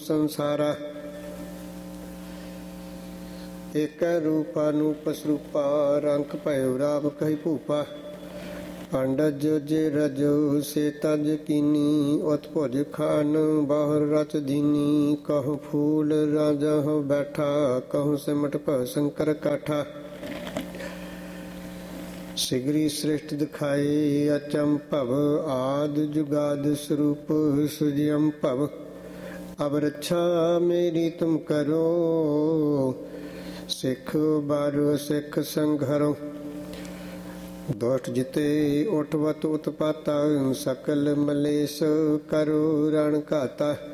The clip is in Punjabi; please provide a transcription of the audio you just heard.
ਸੰਸਾਰਾ। ਏਕ ਰੂਪਾ ਨੂਪ ਸਰੂਪਾ ਰੰਕ ਭਇਓ ਰਾਵ ਕਹਿ ਭੂਪਾ। ਪੰਡਜ ਜੇ ਰਜੋ ਸੇ ਤਜ ਕੀਨੀ ਉਤ ਭੁਜ ਖਾਨ ਬਾਹਰ ਰਚ ਦੀਨੀ। ਕਹੂੰ ਫੂਲ ਰਾਜਾ ਹੋ ਬੈਠਾ ਕਹੂੰ ਸਿਮਟ ਭਵ ਸ਼ੰਕਰ ਕਾਠਾ। ਸਿਗਰੀ ਸ੍ਰਿਸ਼ਟ ਦਿਖਾਏ ਅਚਮ ਭਵ ਆਦ ਜੁਗਾਦ ਸਰੂਪ ਸੁਜਿਅਮ ਭਵ। ਅਬ ਰੱਛਾ ਮੇਰੀ ਤੁਮ ਕਰੋ ਸਿੱਖ ਬਾਰੋ ਸਿੱਖ ਸੰਘਰੋ। ਦੁਸ਼ਟ ਜਿਤੇ ਉਠਵਤ ਉਤਪਾਤਾ ਸਕਲ ਮਲੇਸ਼ ਕਰੋ ਰਣ ਘਾਤਾ।